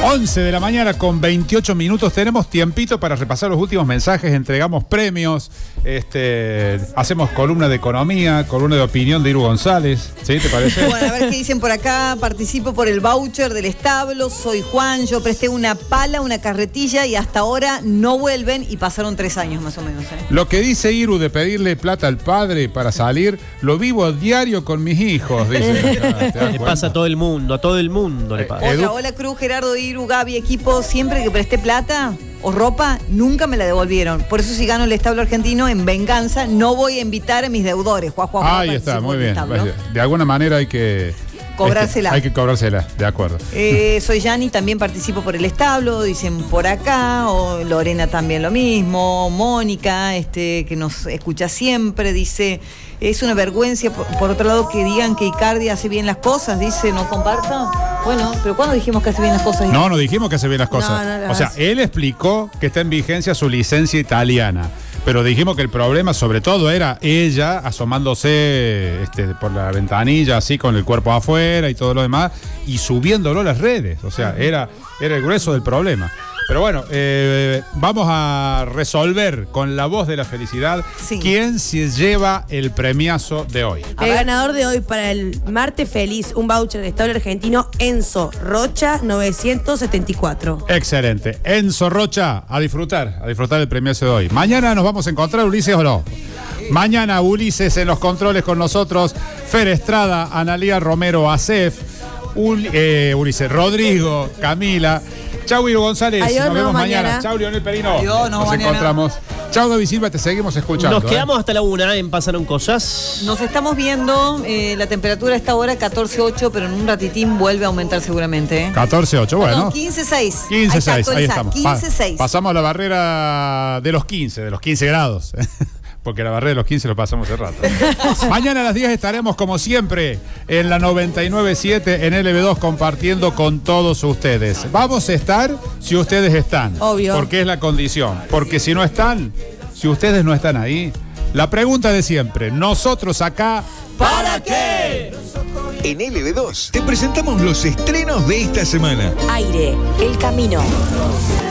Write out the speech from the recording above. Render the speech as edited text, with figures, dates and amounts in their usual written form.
11 de la mañana con 28 minutos. Tenemos tiempito para repasar los últimos mensajes. Entregamos premios. Hacemos columna de economía, columna de opinión de Iru González. ¿Sí? ¿Te parece? Bueno, a ver qué dicen por acá. Participo por el voucher del establo. Soy Juan. Yo presté una pala, una carretilla y hasta ahora no vuelven y pasaron 3 años más o menos. Lo que dice Iru de pedirle plata al padre para salir, lo vivo a diario con mis hijos. Dice. Le pasa a todo el mundo, le pasa. Hola Cruz, Gerardo, Iru, Gaby, equipo. Siempre que presté plata o ropa, nunca me la devolvieron. Por eso si gano el establo argentino, en venganza, no voy a invitar a mis deudores. Ahí está, muy bien. De alguna manera hay que... Cobrársela. Hay que cobrársela, de acuerdo. Soy Yani, también participo por el establo, dicen por acá, o Lorena también lo mismo, Mónica, que nos escucha siempre, dice, es una vergüenza, por otro lado, que digan que Icardi hace bien las cosas, dice, ¿no comparta? Bueno, pero ¿cuándo dijimos que hace bien las cosas? No dijimos que hace bien las cosas. O sea, él explicó que está en vigencia su licencia italiana. Pero dijimos que el problema sobre todo era ella asomándose por la ventanilla así con el cuerpo afuera y todo lo demás y subiéndolo a las redes. O sea, era el grueso del problema. Pero bueno, vamos a resolver con la voz de la felicidad quién se lleva el premiazo de hoy. El ganador de hoy para el martes feliz, un voucher de establo argentino, Enzo Rocha 974. Excelente. Enzo Rocha, a disfrutar el premiazo de hoy. Mañana nos vamos a encontrar, Ulises, ¿o no? Mañana Ulises en los controles con nosotros, Fer Estrada, Analía Romero, Acef, Ulises, Rodrigo, Camila. Chau, Iru González. Adiós, nos vemos mañana. Chau, Leonel Perino. Adiós, nos encontramos. Chau, Gaby Silva, te seguimos escuchando. Nos quedamos hasta la 1 en Pasaron Cosas. Nos estamos viendo. La temperatura a esta hora 14.8, pero en un ratitín vuelve a aumentar seguramente. 14.8, bueno. 15.6. 15.6, ahí estamos. 15.6. Pasamos la barrera de los 15 grados. Porque la barrera de los 15 lo pasamos hace rato. Mañana a las 10 estaremos como siempre en la 99.7 en LB2 compartiendo con todos ustedes. Vamos a estar si ustedes están. Obvio. Porque es la condición. Porque si no están, si ustedes no están ahí, la pregunta de siempre, nosotros acá, ¿para qué? En LB2 te presentamos los estrenos de esta semana. Aire, El Camino.